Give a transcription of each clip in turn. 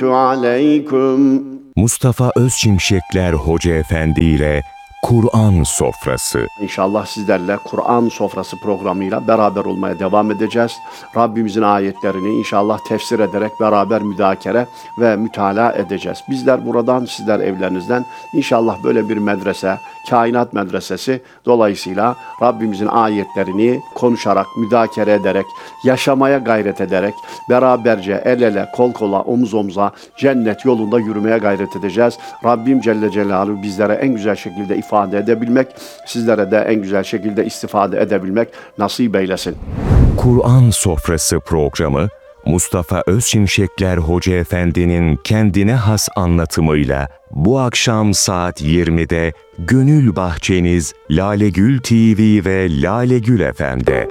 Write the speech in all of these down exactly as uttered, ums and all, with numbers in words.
Aleyküm. Mustafa Özçimşekler Hoca Efendi ile Kur'an Sofrası. İnşallah sizlerle Kur'an Sofrası programıyla beraber olmaya devam edeceğiz. Rabbimizin ayetlerini inşallah tefsir ederek beraber müzakere ve mütalaa edeceğiz. Bizler buradan, sizler evlerinizden inşallah böyle bir medrese, kainat medresesi dolayısıyla Rabbimizin ayetlerini konuşarak, müzakere ederek, yaşamaya gayret ederek, beraberce el ele, kol kola, omuz omuza cennet yolunda yürümeye gayret edeceğiz. Rabbim Celle Celaluhu bizlere en güzel şekilde ifade edebilmek, sizlere de en güzel şekilde istifade edebilmek nasip eylesin. Kur'an Sofrası programı, Mustafa Özçimşekler Hoca Efendi'nin kendine has anlatımıyla bu akşam saat yirmide Gönül Bahçeniz Lalegül T V ve Lalegül F M'de.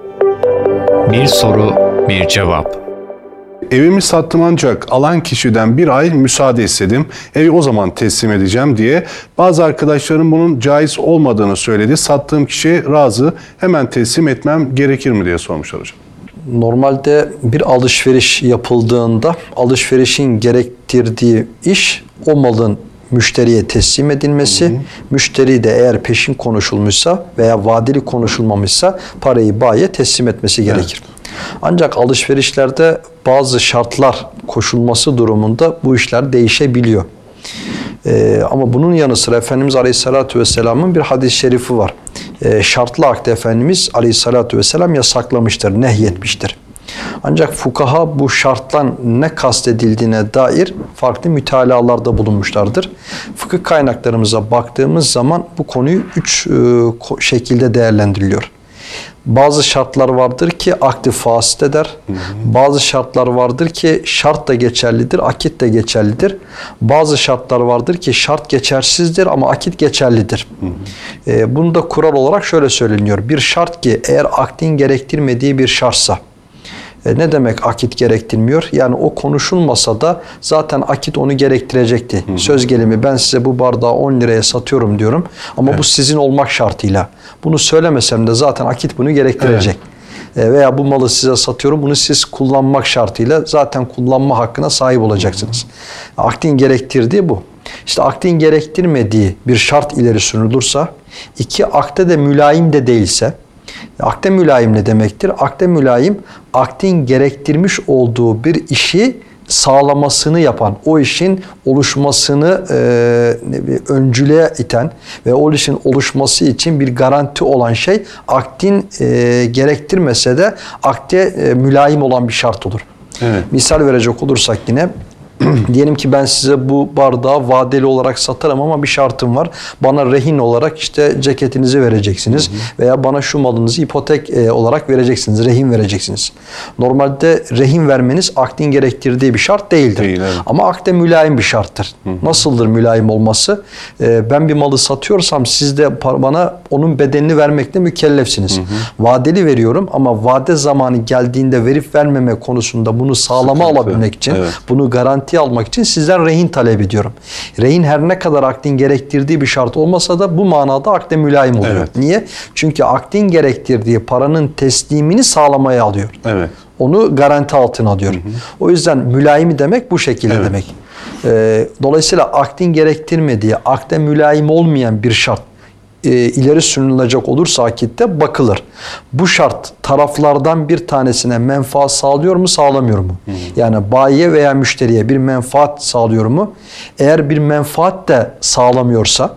Bir soru, bir cevap. Evimi sattım ancak alan kişiden bir ay müsaade istedim. Evi o zaman teslim edeceğim diye. Bazı arkadaşlarım bunun caiz olmadığını söyledi. Sattığım kişi razı, hemen teslim etmem gerekir mi diye sormuşlar hocam. Normalde bir alışveriş yapıldığında alışverişin gerektirdiği iş o malın müşteriye teslim edilmesi, hı hı. müşteri de eğer peşin konuşulmuşsa veya vadeli konuşulmamışsa parayı bayiye teslim etmesi gerekir. Evet. Ancak alışverişlerde bazı şartlar koşulması durumunda bu işler değişebiliyor. Ee, ama bunun yanı sıra Efendimiz Aleyhisselatü Vesselam'ın bir hadis-i şerifi var. Ee, şartlı akdi Efendimiz Aleyhisselatü Vesselam yasaklamıştır, nehyetmiştir. Ancak fukaha bu şarttan ne kastedildiğine dair farklı mütalalarda bulunmuşlardır. Fıkıh kaynaklarımıza baktığımız zaman bu konuyu üç e, şekilde değerlendiriliyor. Bazı şartlar vardır ki akdi fasit eder. Hı hı. Bazı şartlar vardır ki şart da geçerlidir, akit de geçerlidir. Bazı şartlar vardır ki şart geçersizdir ama akit geçerlidir. Hı hı. E, bunu da kural olarak şöyle söyleniyor. Bir şart ki eğer akdin gerektirmediği bir şartsa, E ne demek akit gerektirmiyor? Yani o konuşulmasa da zaten akit onu gerektirecekti. Hı hı. Söz gelimi ben size bu bardağı on liraya satıyorum diyorum ama evet. bu sizin olmak şartıyla. Bunu söylemesem de zaten akit bunu gerektirecek. Evet. E veya bu malı size satıyorum, bunu siz kullanmak şartıyla zaten kullanma hakkına sahip olacaksınız. Hı hı. Akdin gerektirdiği bu. İşte akdin gerektirmediği bir şart ileri sürülürse, iki akde de mülayim de değilse, akde mülayim ne demektir? Akde mülayim, akdin gerektirmiş olduğu bir işi sağlamasını yapan, o işin oluşmasını e, öncülüğe iten ve o işin oluşması için bir garanti olan şey, akdin e, gerektirmese de akde e, mülayim olan bir şart olur. Evet. Misal verecek olursak yine, diyelim ki ben size bu bardağı vadeli olarak satarım ama bir şartım var. Bana rehin olarak işte ceketinizi vereceksiniz. Hı hı. Veya bana şu malınızı ipotek e, olarak vereceksiniz. Rehin vereceksiniz. Normalde rehin vermeniz akdin gerektirdiği bir şart değildir. Değil, evet. Ama akde mülayim bir şarttır. Hı hı. Nasıldır mülayim olması? E, ben bir malı satıyorsam siz de bana onun bedelini vermekle mükellefsiniz. Hı hı. Vadeli veriyorum ama vade zamanı geldiğinde verip vermeme konusunda bunu sağlama Sıkıntı. alabilmek için, evet. bunu garanti almak için sizden rehin talep ediyorum. Rehin her ne kadar akdin gerektirdiği bir şart olmasa da bu manada akde mülayim oluyor. Evet. Niye? Çünkü akdin gerektirdiği paranın teslimini sağlamaya alıyor. Evet. Onu garanti altına alıyor. Hı hı. O yüzden mülayimi demek bu şekilde evet. demek. Ee, dolayısıyla akdin gerektirmediği, akde mülayim olmayan bir şart E, ileri sürülecek olursa akitte bakılır. Bu şart taraflardan bir tanesine menfaat sağlıyor mu, sağlamıyor mu? Hmm. Yani bayiye veya müşteriye bir menfaat sağlıyor mu? Eğer bir menfaat de sağlamıyorsa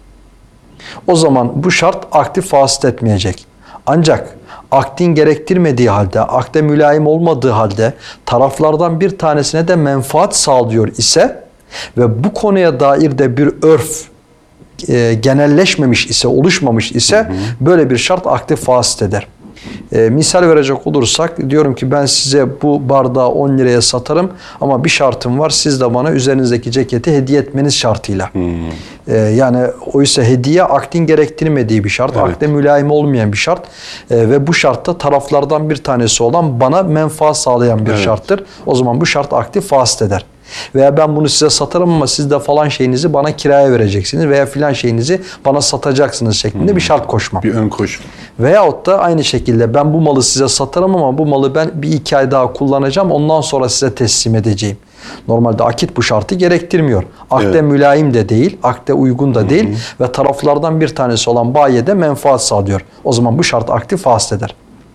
o zaman bu şart akdi fasit etmeyecek. Ancak akdin gerektirmediği halde, akde mülayim olmadığı halde taraflardan bir tanesine de menfaat sağlıyor ise ve bu konuya dair de bir örf E, genelleşmemiş ise, oluşmamış ise hı hı. böyle bir şart akdi fasit eder. E, misal verecek olursak diyorum ki ben size bu bardağı on liraya satarım ama bir şartım var. Siz de bana üzerinizdeki ceketi hediye etmeniz şartıyla. Hı hı. E, yani oysa hediye akdin gerektirmediği bir şart. Evet. Akde mülayim olmayan bir şart. E, ve bu şartta taraflardan bir tanesi olan bana menfaat sağlayan bir evet. şarttır. O zaman bu şart akdi fasit eder. Veya ben bunu size satarım ama siz de falan şeyinizi bana kiraya vereceksiniz veya filan şeyinizi bana satacaksınız şeklinde hmm. bir şart koşmam. Bir ön koşma. Veyahut da aynı şekilde ben bu malı size satarım ama bu malı ben bir iki ay daha kullanacağım, ondan sonra size teslim edeceğim. Normalde akit bu şartı gerektirmiyor. Akde evet. mülayim de değil, akde uygun da değil, hı hı. ve taraflardan bir tanesi olan bayiye de menfaat sağlıyor. O zaman bu şart akdi fasıl eder.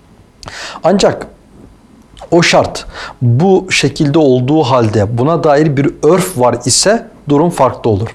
Ancak o şart bu şekilde olduğu halde buna dair bir örf var ise durum farklı olur.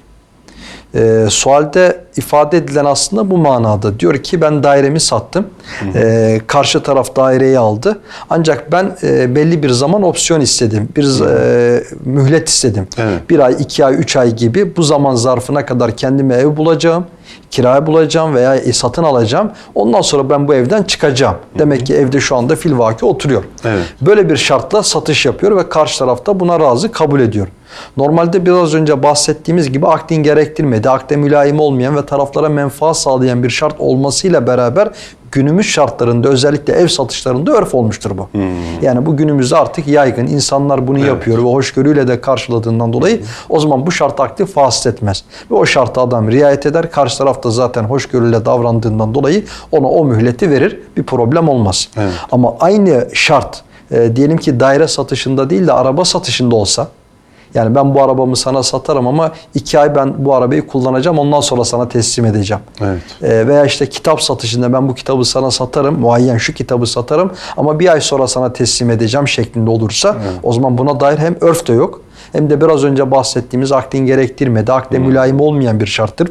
Ee, sualde ifade edilen aslında bu manada. Diyor ki ben dairemi sattım. Hı hı. Ee, karşı taraf daireyi aldı. Ancak ben e, belli bir zaman opsiyon istedim. Bir e, mühlet istedim. Evet. Bir ay, iki ay, üç ay gibi bu zaman zarfına kadar kendime ev bulacağım. Kiraya bulacağım veya satın alacağım. Ondan sonra ben bu evden çıkacağım. Hı hı. Demek ki evde şu anda filvaki oturuyor. Evet. Böyle bir şartla satış yapıyor ve karşı taraf da buna razı kabul ediyor. Normalde biraz önce bahsettiğimiz gibi akdin gerektirmediği, akde mülayim olmayan ve taraflara menfaat sağlayan bir şart olmasıyla beraber günümüz şartlarında özellikle ev satışlarında örf olmuştur bu. Hmm. Yani bu günümüzde artık yaygın. İnsanlar bunu evet. yapıyor ve hoşgörüyle de karşıladığından dolayı hmm. o zaman bu şart akdi fasıl etmez. Ve o şarta adam riayet eder. Karşı tarafta zaten hoşgörüyle davrandığından dolayı ona o mühleti verir. Bir problem olmaz. Evet. Ama aynı şart e, diyelim ki daire satışında değil de araba satışında olsa, yani ben bu arabamı sana satarım ama iki ay ben bu arabayı kullanacağım, ondan sonra sana teslim edeceğim. Evet. Ee, veya işte kitap satışında ben bu kitabı sana satarım, muayyen şu kitabı satarım ama bir ay sonra sana teslim edeceğim şeklinde olursa evet. o zaman buna dair hem örf de yok hem de biraz önce bahsettiğimiz akdin gerektirmediği, akde hmm. mülayim olmayan bir şarttır.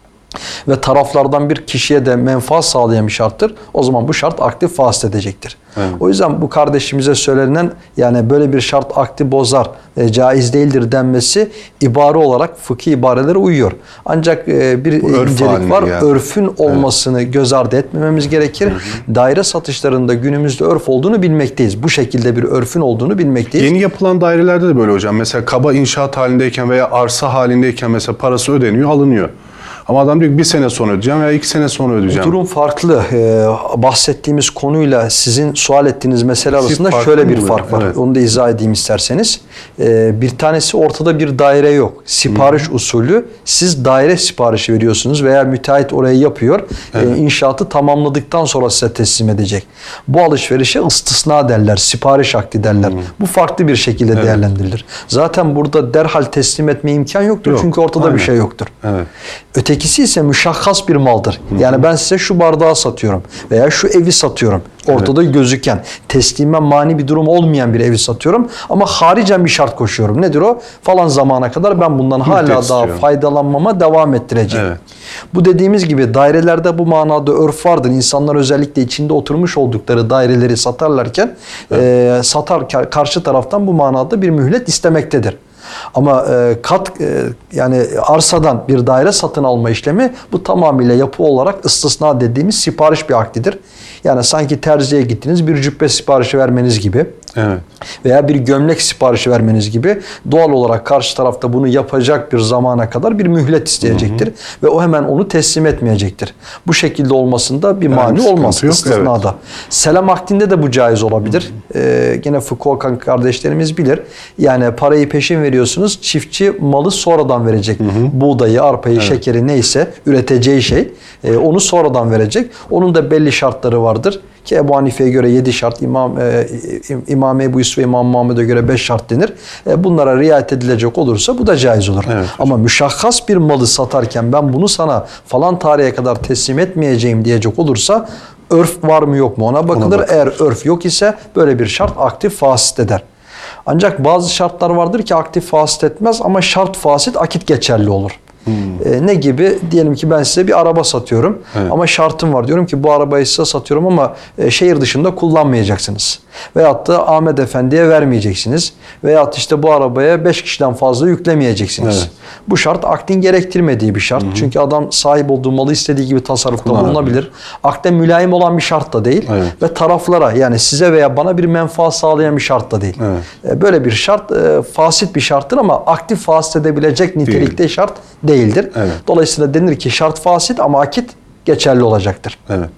Ve taraflardan bir kişiye de menfaat sağlayan bir şarttır. O zaman bu şart akdi fasıl edecektir. Evet. O yüzden bu kardeşimize söylenen yani böyle bir şart akdi bozar, e, caiz değildir denmesi ibare olarak fıkhi ibarelere uyuyor. Ancak e, bir incelik var. Yani. Örfün olmasını evet. göz ardı etmememiz gerekir. Hı hı. Daire satışlarında günümüzde örf olduğunu bilmekteyiz. Bu şekilde bir örfün olduğunu bilmekteyiz. Yeni yapılan dairelerde de böyle hocam. Mesela kaba inşaat halindeyken veya arsa halindeyken mesela parası ödeniyor, alınıyor. Ama adam diyor ki bir sene sonra ödeyeceğim veya iki sene sonra ödeyeceğim. Durum farklı. Ee, bahsettiğimiz konuyla sizin sual ettiğiniz mesele arasında şöyle bir fark var. Evet. Onu da izah edeyim isterseniz. Ee, bir tanesi ortada bir daire yok. Sipariş Hı. usulü siz daire siparişi veriyorsunuz veya müteahhit orayı yapıyor. Evet. Ee, inşaatı tamamladıktan sonra size teslim edecek. Bu alışverişe istisna derler. Sipariş akdi derler. Hı. Bu farklı bir şekilde evet. değerlendirilir. Zaten burada derhal teslim etme imkan yoktur. Yok. Çünkü ortada Aynen. bir şey yoktur. Evet. Öteki İkisi ise müşahhas bir maldır. Yani ben size şu bardağı satıyorum veya şu evi satıyorum. Ortada evet. gözüken, teslime mani bir durum olmayan bir evi satıyorum. Ama haricen bir şart koşuyorum. Nedir o? Falan zamana kadar ben bundan hala daha istiyorum. faydalanmama devam ettireceğim. Evet. Bu dediğimiz gibi dairelerde bu manada örf vardır. İnsanlar özellikle içinde oturmuş oldukları daireleri satarlarken evet. e, satar karşı taraftan bu manada bir mühlet istemektedir. Ama e, kat e, yani arsadan bir daire satın alma işlemi bu tamamıyla yapı olarak istisna dediğimiz sipariş bir akdidir. Yani sanki terziye gittiniz bir cübbe siparişi vermeniz gibi evet. veya bir gömlek siparişi vermeniz gibi doğal olarak karşı tarafta bunu yapacak bir zamana kadar bir mühlet isteyecektir. Hı hı. Ve o hemen onu teslim etmeyecektir. Bu şekilde olmasında bir yani mani olmaz yok, istisnada. Evet. Selam akdinde de bu caiz olabilir. Hı hı. Ee, yine fıkıh okuyan kardeşlerimiz bilir. Yani parayı peşin veriyorsunuz. Çiftçi malı sonradan verecek. Hı hı. Buğdayı, arpayı, evet. şekeri neyse üreteceği şey e, onu sonradan verecek. Onun da belli şartları vardır. Ki Ebu Hanife'ye göre yedi şart, İmam, e, İmam Ebu Yusuf ve İmam Muhammed'e göre beş şart denir. E, bunlara riayet edilecek olursa bu da caiz olur. Evet. Ama müşahhas bir malı satarken ben bunu sana falan tarihe kadar teslim etmeyeceğim diyecek olursa örf var mı yok mu ona bakılır. Ona Eğer örf yok ise böyle bir şart aktif fasit eder. Ancak bazı şartlar vardır ki aktif fasit etmez ama şart fasit akit geçerli olur. Hmm. E, ne gibi? Diyelim ki ben size bir araba satıyorum evet. ama şartım var. Diyorum ki bu arabayı size satıyorum ama e, şehir dışında kullanmayacaksınız. Veyahut da Ahmet Efendi'ye vermeyeceksiniz. Veyahut işte bu arabaya beş kişiden fazla yüklemeyeceksiniz. Evet. Bu şart akdin gerektirmediği bir şart. Hı hı. Çünkü adam sahip olduğu malı istediği gibi tasarrufta bulunabilir. Akde mülayim olan bir şart da değil. Evet. Ve taraflara yani size veya bana bir menfaat sağlayan bir şart da değil. Evet. E, böyle bir şart e, fasit bir şarttır ama aktif fasit edebilecek nitelikte değil. şart değildir. Evet. Dolayısıyla denir ki şart fasit ama akit geçerli olacaktır. Evet.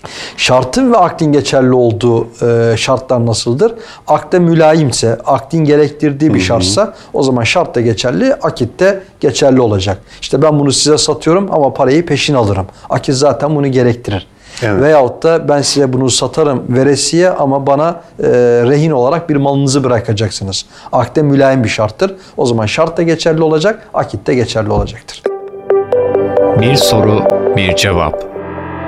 Şartın ve akdin geçerli olduğu e, şartlar nasıldır? Akde mülayimse, akdin gerektirdiği bir şartsa o zaman şart da geçerli, akit de geçerli olacak. İşte ben bunu size satıyorum ama parayı peşin alırım. Akit zaten bunu gerektirir. Evet. Veyahut da ben size bunu satarım veresiye ama bana e, rehin olarak bir malınızı bırakacaksınız. Akde mülayim bir şarttır. O zaman şart da geçerli olacak, akit de geçerli olacaktır. Bir soru, bir cevap.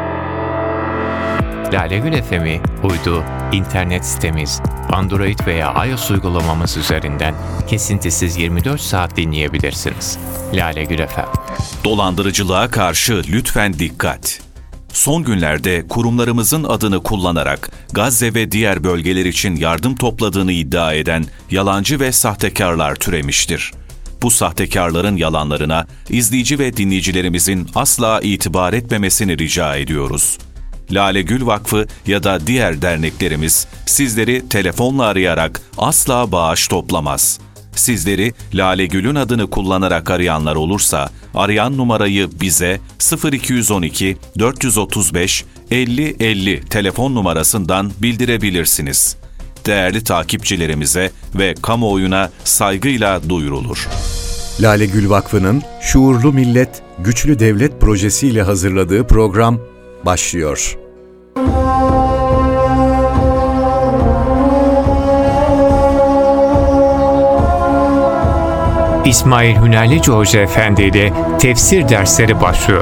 Lale Gül F M'i uydu, internet sitemiz, Android veya iOS uygulamamız üzerinden kesintisiz yirmi dört saat dinleyebilirsiniz. Lale Gül F M. Dolandırıcılığa karşı lütfen dikkat. Son günlerde kurumlarımızın adını kullanarak Gazze ve diğer bölgeler için yardım topladığını iddia eden yalancı ve sahtekarlar türemiştir. Bu sahtekarların yalanlarına izleyici ve dinleyicilerimizin asla itibar etmemesini rica ediyoruz. Lale Gül Vakfı ya da diğer derneklerimiz sizleri telefonla arayarak asla bağış toplamaz. Sizleri Lale Gül'ün adını kullanarak arayanlar olursa arayan numarayı bize sıfır iki yüz on iki dört yüz otuz beş elli elli telefon numarasından bildirebilirsiniz. Değerli takipçilerimize ve kamuoyuna saygıyla duyurulur. Lale Gül Vakfı'nın Şuurlu Millet, Güçlü Devlet projesiyle hazırladığı program başlıyor. İsmail Hünerlici Hoca Efendi ile tefsir dersleri başlıyor.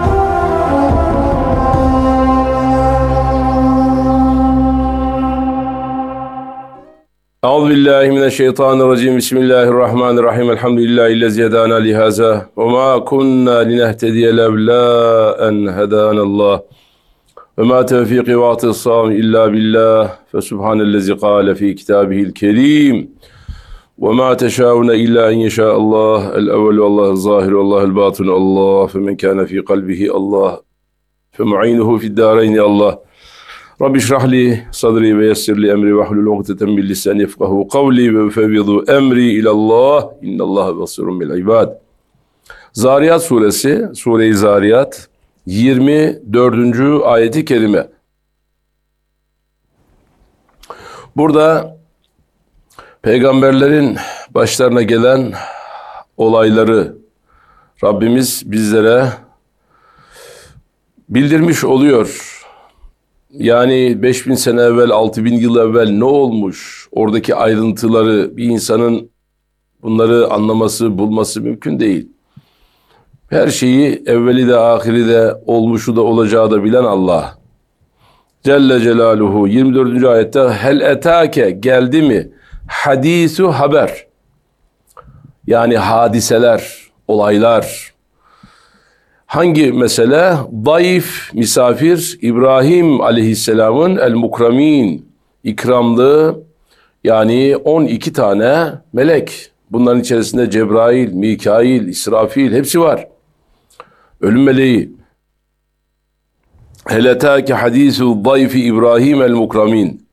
Euzubillahimineşşeytanirracim. Bismillahirrahmanirrahim. Elhamdülillahi'llezî hedâna lihâzâ ve mâ kunnâ linehtediye levlâ en hedânallâh. Ve mâ tevfîkî ve atisâm illâ billah. Fe subhanellezî kâle fî kitâbihil kerîm. Ve mâ teşâune illâ en yeşâallâh. El-evvel vallâhu zâhir vallâhu'l bâtin Allah. Fe men kâne fî kalbihi Allah. Fe mu'înuhu fi'd-dâreyni Allah. Rabbi şrahli sadri ve yessirli emri ve hlul ukdeten min lisani yefkahu kavli ve fevvidu emri ilallah. İnnallâhe basirun bil ibad. Zariyat suresi, Sure-i Zariyat yirmi dördüncü ayeti kerime. Burada peygamberlerin başlarına gelen olayları Rabbimiz bizlere bildirmiş oluyor. Yani beş bin sene evvel, altı bin yıl evvel ne olmuş? Oradaki ayrıntıları bir insanın bunları anlaması, bulması mümkün değil. Her şeyi evveli de ahiri de olmuşu da olacağı da bilen Allah. Celle Celaluhu yirmi dördüncü ayette hel etake geldi mi? Hadisu haber. Yani hadiseler, olaylar. Hangi mesele? Dayif, misafir, İbrahim aleyhisselamın el-mukramin, ikramlı, yani on iki tane melek. Bunların içerisinde Cebrail, Mikail, İsrafil hepsi var. Ölüm meleği. Heletâke hadîsü dayfi İbrahim el-mukramin.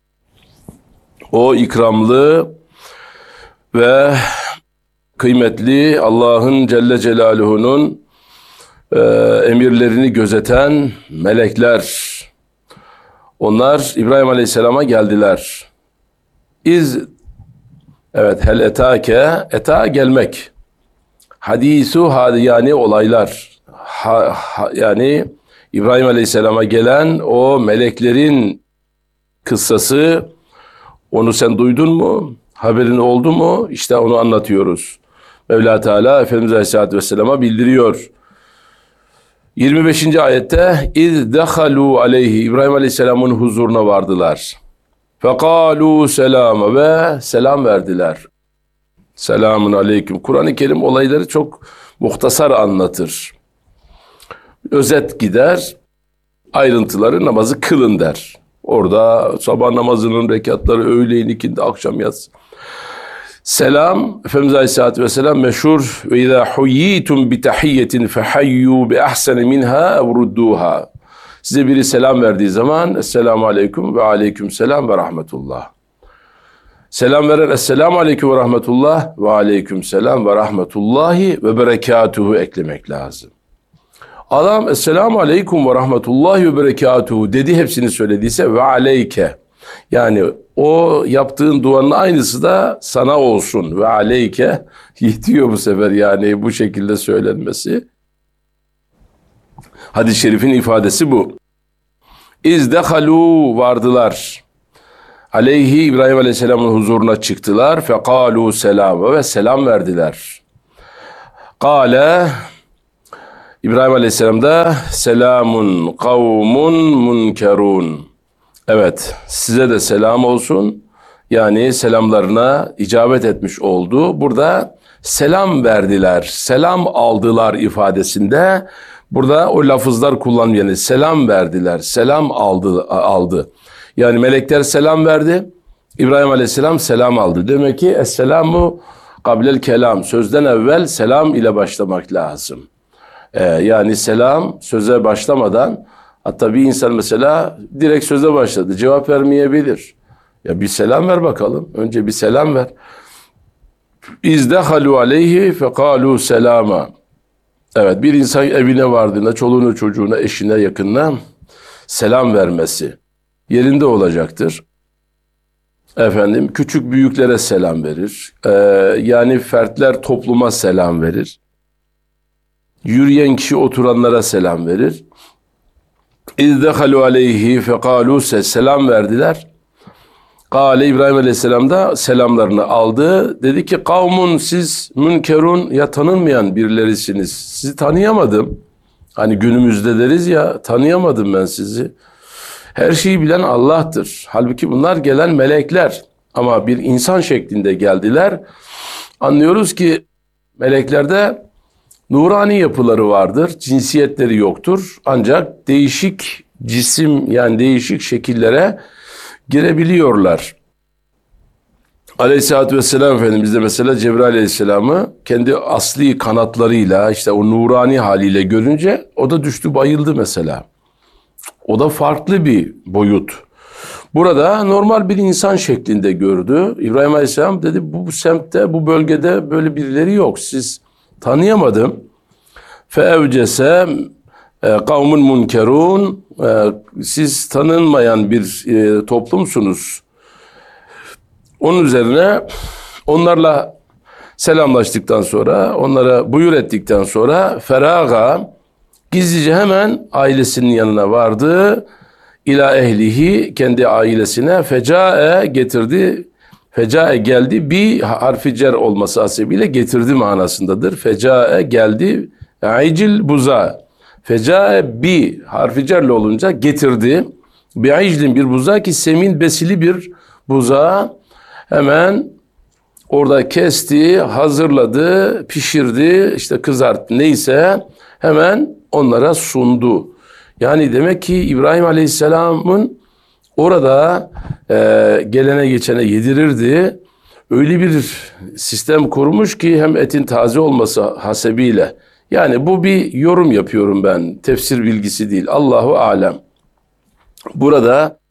O ikramlı ve kıymetli Allah'ın Celle Celaluhu'nun e, emirlerini gözeten melekler. Onlar İbrahim Aleyhisselam'a geldiler. İz, evet, hel etâke, eta gelmek. Hadisu hadi yani olaylar. Ha, ha, yani İbrahim Aleyhisselam'a gelen o meleklerin kıssası, onu sen duydun mu? Haberin oldu mu? İşte onu anlatıyoruz. Mevla Teala Efendimiz Aleyhisselatü Vesselam'a bildiriyor. yirmi beşinci ayette İz dehalu aleyhi, İbrahim Aleyhisselam'ın huzuruna vardılar. Fekalu selama, ve selam verdiler. Selamun aleyküm. Kur'an-ı Kerim olayları çok muhtasar anlatır. Özet gider, ayrıntıları namazı kılın der. Orada sabah namazının rekatları, öğleyin, ikindi, akşam yatsı. Selam, Efendimiz Aleyhisselatü Vesselam meşhur ve izâ huyyitum bi tahiyyetin fehayyû bi ahsene minha evrudduha. Size biri selam verdiği zaman esselamu aleyküm ve aleyküm selam ve rahmetullah. Selam veren esselamu aleyküm ve rahmetullah ve aleyküm selam ve rahmetullahi ve berekatuhu eklemek lazım. Adam esselamu aleyküm ve rahmetullahi ve berekatuhu dedi, hepsini söylediyse ve aleyke. Yani o yaptığın duanın aynısı da sana olsun ve aleyke yetiyor bu sefer, yani bu şekilde söylenmesi. Hadis-i şerifin ifadesi bu. İzdehalu vardılar. Aleyhi İbrahim Aleyhisselam'ın huzuruna çıktılar. Fekalu selam ve selam verdiler. Kale İbrahim Aleyhisselam da selamun kavmun munkerun. Evet, size de selam olsun. Yani selamlarına icabet etmiş oldu. Burada selam verdiler, selam aldılar ifadesinde. Burada o lafızlar kullanmıyor. Yani selam verdiler, selam aldı, aldı. Yani melekler selam verdi, İbrahim Aleyhisselam selam aldı. Demek ki Esselamu kablel kelam. Sözden evvel selam ile başlamak lazım. Ee, yani selam söze başlamadan, hatta bir insan mesela direkt söze başladı, cevap vermeyebilir. Ya bir selam ver bakalım. Önce bir selam ver. İzdehalu aleyhi fekalu selama. Evet, bir insan evine vardığında çoluğuna, çocuğuna, eşine, yakınına selam vermesi yerinde olacaktır. Efendim, küçük büyüklere selam verir. Ee, yani fertler topluma selam verir. Yürüyen kişi oturanlara selam verir. İzdehalu aleyhi fekalu selam verdiler. Kale İbrahim Aleyhisselam da selamlarını aldı. Dedi ki kavmun siz münkerun, ya tanınmayan birilerisiniz. Sizi tanıyamadım. Hani günümüzde deriz ya, tanıyamadım ben sizi. Her şeyi bilen Allah'tır. Halbuki bunlar gelen melekler. Ama bir insan şeklinde geldiler. Anlıyoruz ki meleklerde nurani yapıları vardır. Cinsiyetleri yoktur. Ancak değişik cisim, yani değişik şekillere girebiliyorlar. Aleyhisselatü Vesselam Efendimiz de mesela Cebrail Aleyhisselam'ı kendi asli kanatlarıyla, işte o nurani haliyle görünce o da düştü, bayıldı mesela. O da farklı bir boyut. Burada normal bir insan şeklinde gördü. İbrahim Aleyhisselam dedi bu, bu semtte, bu bölgede böyle birileri yok. Siz tanıyamadım. Feevcese kavmun munkerun, siz tanınmayan bir e, toplumsunuz. Onun üzerine onlarla selamlaştıktan sonra, onlara buyur ettikten sonra feraga gizlice hemen ailesinin yanına vardı. İla ehlihi, kendi ailesine, fecae getirdi. Fecae geldi, bir harfi cer olması hasebiyle getirdi manasındadır. Fecae geldi, icil buza. Fecae bi harfi cerle olunca getirdi. Bi'iclin, bir buzağı ki semin besili bir buzağı hemen orada kesti, hazırladı, pişirdi, işte kızarttı neyse hemen onlara sundu. Yani demek ki İbrahim Aleyhisselam'ın orada e, gelene geçene yedirirdi. Öyle bir sistem kurmuş ki hem etin taze olması hasebiyle. Yani bu bir yorum yapıyorum ben. Tefsir bilgisi değil. Allahu alem. Burada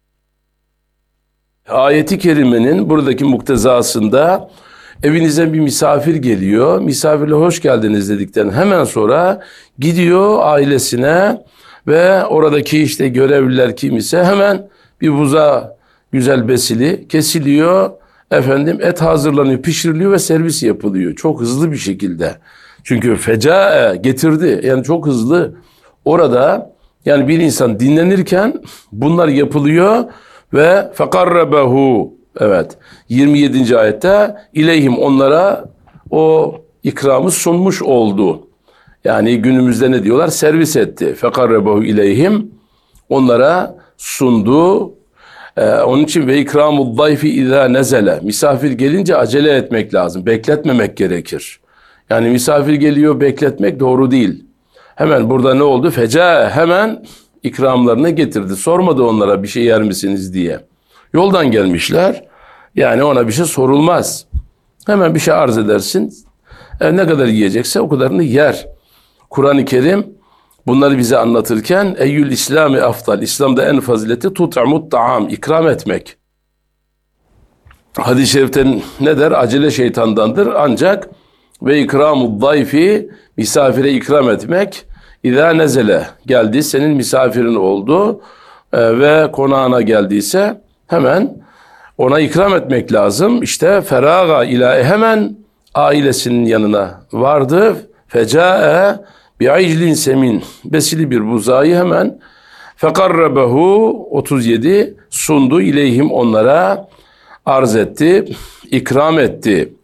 ayeti kerimenin buradaki muktezasında evinize bir misafir geliyor. Misafirle hoş geldiniz dedikten hemen sonra gidiyor ailesine ve oradaki işte görevliler kim ise hemen bir buzağı güzel besili kesiliyor. Efendim et hazırlanıyor, pişiriliyor ve servis yapılıyor. Çok hızlı bir şekilde. Çünkü fecae getirdi. Yani çok hızlı. Orada yani bir insan dinlenirken bunlar yapılıyor ve fekarrebehu. Evet. yirmi yedinci ayette ileyhim, onlara o ikramı sunmuş oldu. Yani günümüzde ne diyorlar? Servis etti. Fekarrebehu ileyhim. Onlara sundu. Ee, onun için ve ikramud dayfi izâ nezele. Misafir gelince acele etmek lazım. Bekletmemek gerekir. Yani misafir geliyor, bekletmek doğru değil. Hemen burada ne oldu? Feca hemen ikramlarını getirdi. Sormadı onlara bir şey yer misiniz diye. Yoldan gelmişler. Yani ona bir şey sorulmaz. Hemen bir şey arz edersin. E, ne kadar yiyecekse o kadarını yer. Kur'an-ı Kerim bunları bize anlatırken eyyül İslami afdal, İslam'da en fazileti tut'amut ta'am, ikram etmek. Hadis-i şerifte ne der? Acele şeytandandır. Ancak ve ikramud dayfi, misafire ikram etmek, İzâ nezele, geldi senin misafirin oldu e, ve konağına geldiyse hemen ona ikram etmek lazım. İşte feraga ilahi, hemen ailesinin yanına vardı. Fecae bi'iclin semin, besili bir buzağı hemen Fekarrabehu otuz yedi sundu ileyhim onlara arz etti, ikram etti.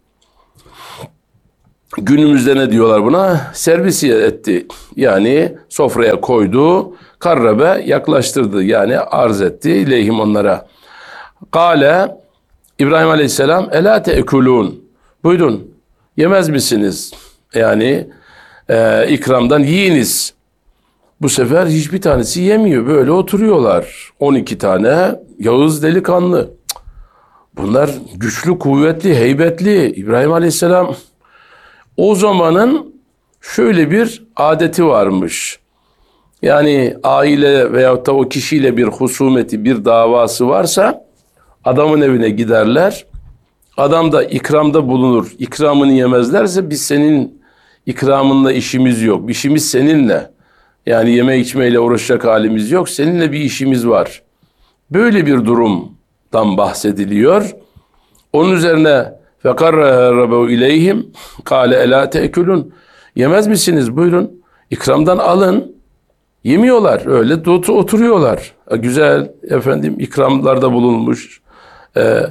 Günümüzde ne diyorlar buna? Servisiye etti. Yani sofraya koydu, karrabe yaklaştırdı. Yani arz etti ileyhim onlara. Kale İbrahim Aleyhisselam elâ te'ekulûn. Buyurun yemez misiniz? Yani e, ikramdan yiyiniz. Bu sefer hiçbir tanesi yemiyor. Böyle oturuyorlar. on iki tane Yağız delikanlı. Bunlar güçlü, kuvvetli, heybetli. İbrahim Aleyhisselam o zamanın şöyle bir adeti varmış. Yani aile veyahut da o kişiyle bir husumeti, bir davası varsa adamın evine giderler. Adam da ikramda bulunur. İkramını yemezlerse biz senin ikramınla işimiz yok. İşimiz seninle. Yani yeme içmeyle uğraşacak halimiz yok. Seninle bir işimiz var. Böyle bir durumdan bahsediliyor. Onun üzerine fekarrabehu ileyhim kâle elâ te'ekulun. Yemez misiniz? Buyurun. İkramdan alın. Yemiyorlar. Öyle oturuyorlar. Güzel efendim ikramlarda bulunmuş. Ee,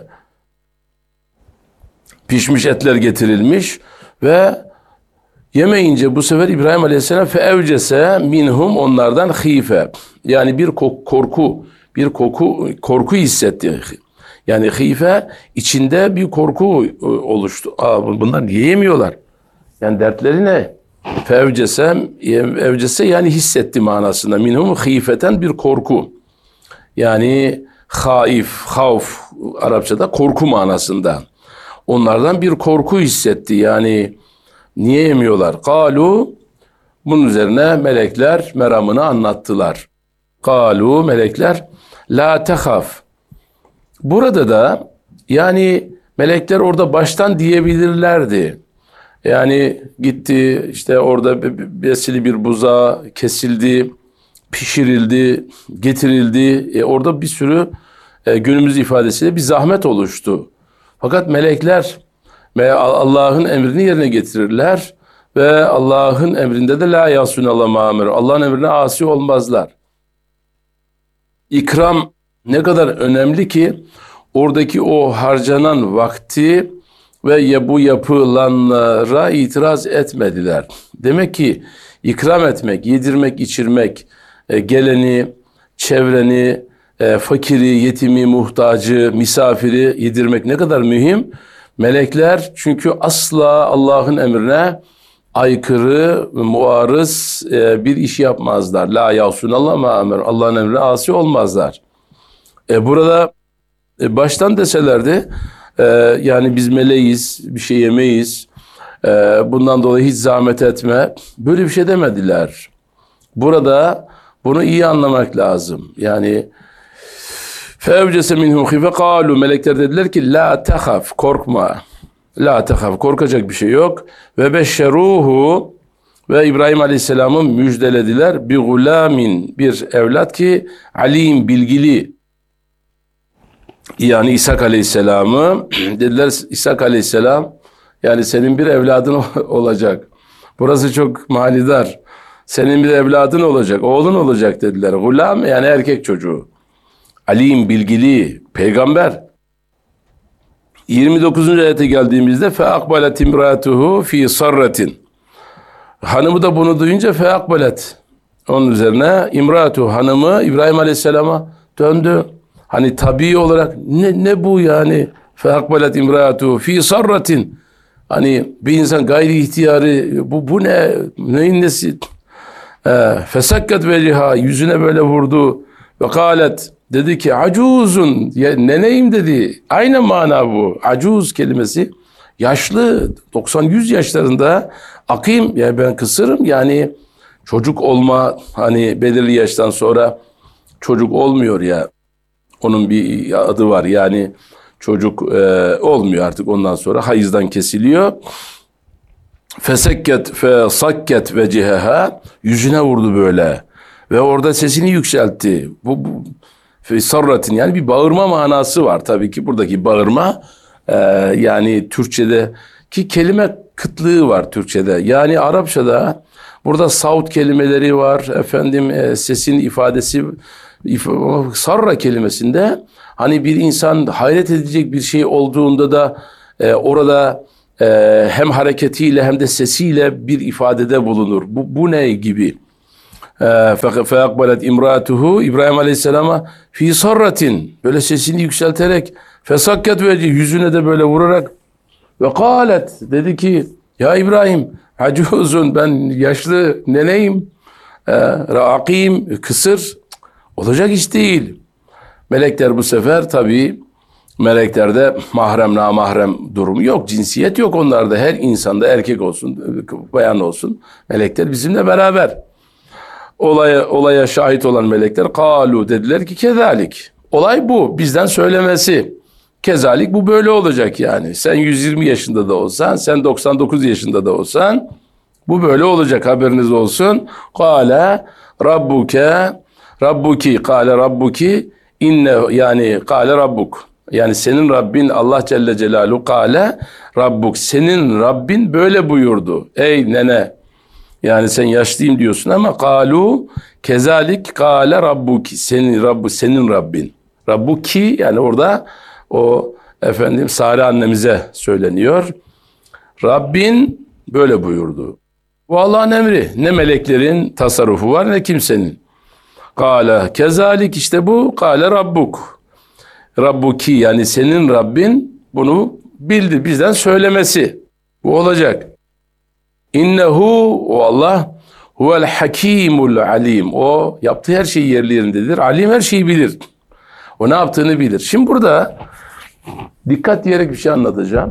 pişmiş etler getirilmiş ve yemeyince bu sefer İbrahim Aleyhisselam feevcese minhum onlardan hife. Yani bir korku, bir koku korku hissetti. Yani hife içinde bir korku oluştu. Aa, bunlar niye yemiyorlar? Yani dertleri ne? Fevcese, evcese yani hissetti manasında. Minhum hifeten bir korku. Yani haif, havf Arapçada korku manasında. Onlardan bir korku hissetti. Yani niye yemiyorlar? Kalu, bunun üzerine melekler meramını anlattılar. Kalu, melekler, la tehaf. Burada da yani melekler orada baştan diyebilirlerdi. Yani gitti işte orada besili bir buzağı kesildi, pişirildi, getirildi. E orada bir sürü e, günümüz ifadesiyle bir zahmet oluştu. Fakat melekler Allah'ın emrini yerine getirirler ve Allah'ın emrinde de la yasunallah ma'amir. Allah'ın emrine asi olmazlar. İkram ne kadar önemli ki oradaki o harcanan vakti ve bu yapılanlara itiraz etmediler. Demek ki ikram etmek, yedirmek, içirmek, geleni, çevreni, fakiri, yetimi, muhtacı, misafiri yedirmek ne kadar mühim. Melekler çünkü asla Allah'ın emrine aykırı, muarız bir iş yapmazlar. La yasunallah ma emr. Allah'ın emrine asi olmazlar. E burada e, baştan deselerdi e, yani biz meleğiz, bir şey yemeyiz. E, bundan dolayı hiç zahmet etme. Böyle bir şey demediler. Burada bunu iyi anlamak lazım. Yani fevcese minhum hife kalu, melekler dediler ki la tehaf, korkma. La tehaf, korkacak bir şey yok. Ve beşşeruhu, ve İbrahim Aleyhisselam'ı müjdelediler. Bir gulamin, bir evlat ki alim, bilgili. Yani İshak Aleyhisselam'ı dediler, İshak Aleyhisselam yani senin bir evladın olacak. Burası çok manidar. Senin bir evladın olacak, oğlun olacak dediler. Gulam yani erkek çocuğu. Alim, bilgili, peygamber. yirmi dokuzuncu ayete geldiğimizde feakbalet imratuhu fi sarratin. Hanımı da bunu duyunca feakbalet. Onun üzerine imratu hanımı İbrahim Aleyhisselam'a döndü. Hani tabii olarak ne, ne bu yani? Feakbalet imratuhu fi sarratin. Hani bir insan gayri ihtiyarı bu, bu ne? Neyin nesi? E, fesakkat veciha yüzüne böyle vurdu. Ve kâlet dedi ki acuzun, ya, neneyim dedi. Aynı mana bu. Acuz kelimesi yaşlı, doksan yüz yaşlarında akım, yani ben kısırım yani çocuk olma, hani belirli yaştan sonra çocuk olmuyor ya, onun bir adı var yani çocuk e, olmuyor artık ondan sonra, hayızdan kesiliyor. Fesekket fesakket veciheha, yüzüne vurdu böyle ve orada sesini yükseltti. Bu, bu sarratin yani bir bağırma manası var tabii ki buradaki bağırma e, yani Türkçe'de ki kelime kıtlığı var Türkçe'de. Yani Arapçada Burada savt kelimeleri var. Efendim e, sesin ifadesi if- sarra kelimesinde hani bir insan hayret edecek bir şey olduğunda da e, orada e, hem hareketiyle hem de sesiyle bir ifadede bulunur. Bu, bu ne gibi? فَاَقْبَلَتْ اِمْرَاتُهُ İbrahim Aleyhisselam'a fi sarratin böyle sesini yükselterek fesakket ve yüzüne de böyle vurarak ve kâlet dedi ki ya İbrahim acuzun ben yaşlı neneyim e, râkim kısır olacak iş değil. Melekler bu sefer tabii meleklerde mahrem namahrem durumu yok. Cinsiyet yok onlarda. Her insanda erkek olsun bayan olsun melekler bizimle beraber. Olaya, olaya şahit olan melekler kalu dediler ki kezalik. Olay bu. Bizden söylemesi. Kezalik bu böyle olacak yani. Sen yüz yirmi yaşında da olsan, sen doksan dokuz yaşında da olsan bu böyle olacak haberiniz olsun. Kale rabbuke rabbuki kale rabbuki inne yani kale rabbuk. Yani senin Rabbin Allah Celle Celaluhu kale rabbuk. Senin Rabbin böyle buyurdu. Ey nene. Yani sen yaşlıyım diyorsun ama kalu kezalik kâle rabbuki senin Rabbu senin Rabbin. Rabbuki yani orada o efendim Sare annemize söyleniyor. Rabbin böyle buyurdu. Bu Allah'ın emri. Ne meleklerin tasarrufu var ne kimsenin. Kâle kezalik işte bu kâle rabbuk. Rabbuki yani senin Rabbin bunu bildi bizden söylemesi. Bu olacak. İnnehu o Allah huvel hakimul alim. O yaptığı her şey yerli yerindedir. Alim her şeyi bilir. O ne yaptığını bilir. Şimdi burada dikkat diyerek bir şey anlatacağım.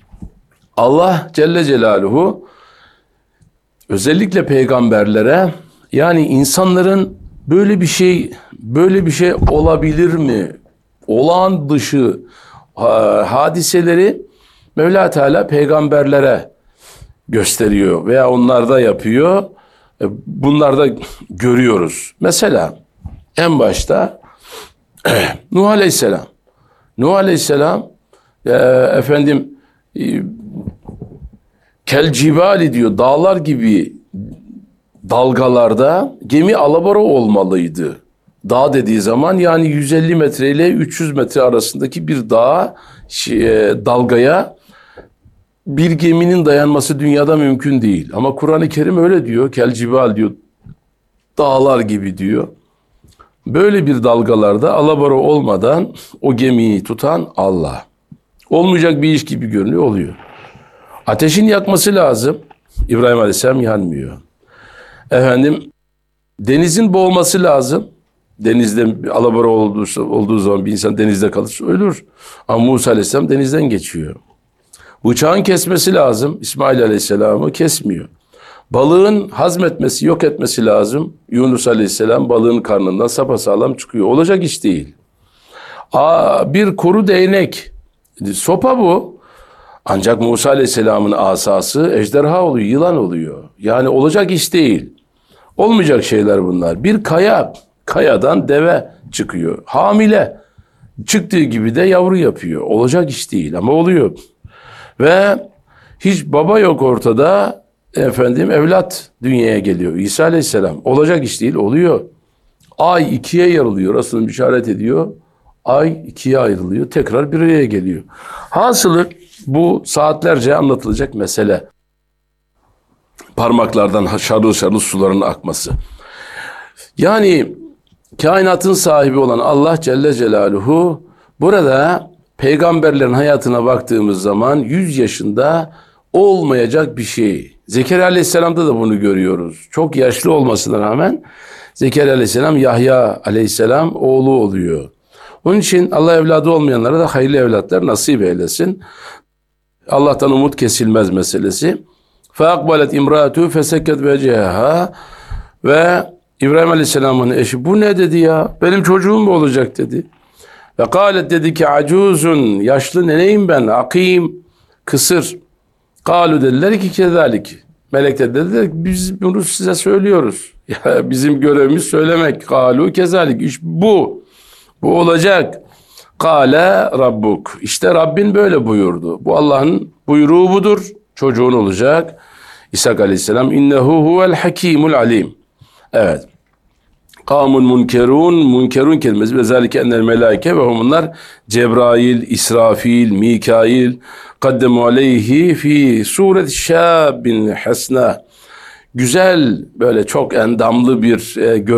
Allah Celle Celaluhu özellikle peygamberlere yani insanların böyle bir şey böyle bir şey olabilir mi? Olağan dışı hadiseleri Mevla Teala peygamberlere gösteriyor veya onlar da yapıyor. Bunlar da görüyoruz. Mesela en başta Nuh Aleyhisselam. Nuh Aleyhisselam e, efendim e, kel cibali diyor dağlar gibi dalgalarda gemi alabora olmalıydı. Dağ dediği zaman yani yüz elli metre ile üç yüz metre arasındaki bir dağa şey, e, dalgaya bir geminin dayanması dünyada mümkün değil. Ama Kur'an-ı Kerim öyle diyor. Kel cibal diyor. Dağlar gibi diyor. Böyle bir dalgalarda alabora olmadan o gemiyi tutan Allah. Olmayacak bir iş gibi görünüyor, oluyor. Ateşin yakması lazım. İbrahim Aleyhisselam yanmıyor. Efendim denizin boğulması lazım. Denizde alabora olduğu, olduğu zaman bir insan denizde kalırsa ölür. Ama Musa Aleyhisselam denizden geçiyor. Bıçağın kesmesi lazım. İsmail Aleyhisselam'ı kesmiyor. Balığın hazmetmesi, yok etmesi lazım. Yunus Aleyhisselam balığın karnından sapasağlam çıkıyor. Olacak iş değil. Aa, bir kuru değnek. Sopa bu. Ancak Musa Aleyhisselam'ın asası ejderha oluyor, yılan oluyor. Yani olacak iş değil. Olmayacak şeyler bunlar. Bir kaya, kayadan deve çıkıyor. Hamile. Çıktığı gibi de yavru yapıyor. Olacak iş değil ama oluyor. Ve hiç baba yok ortada, efendim evlat dünyaya geliyor. İsa Aleyhisselam. Olacak iş değil, oluyor. Ay ikiye yarılıyor. Resulullah işaret ediyor. Ay ikiye ayrılıyor. Tekrar bir araya geliyor. Hasılı bu saatlerce anlatılacak mesele. Parmaklardan şarıl şarıl suların akması. Yani kainatın sahibi olan Allah Celle Celaluhu burada peygamberlerin hayatına baktığımız zaman yüz yaşında olmayacak bir şey. Zekeriya Aleyhisselam'da da bunu görüyoruz. Çok yaşlı olmasına rağmen Zekeriya Aleyhisselam Yahya Aleyhisselam oğlu oluyor. Onun için Allah evladı olmayanlara da hayırlı evlatlar nasip eylesin. Allah'tan umut kesilmez meselesi. فَاَقْبَلَتْ اِمْرَاتُ فَسَكَّتْ وَجَهَا Ve İbrahim Aleyhisselam'ın eşi bu ne dedi ya? Benim çocuğum mu olacak dedi. Ve kâlet dedi ki acuzun yaşlı neneyim ben akim kısır. Kalu dediler ki kezalik. Melekler dediler ki biz bunu size söylüyoruz. Ya bizim görevimiz söylemek. Kalu kezalik. İş bu. Bu olacak. Kale rabbuk. İşte Rabbin böyle buyurdu. Bu Allah'ın buyruğu budur. Çocuğun olacak. İshak aleyhisselam innehu huvel hakimul alim. Evet. Kavmun munkerun, munkerun kelimesi ve zalike ennel melaike ve bunlar Cebrail, İsrafil, Mikail kaddemu aleyhi fi suret şabin hasna. Güzel böyle çok endamlı bir e,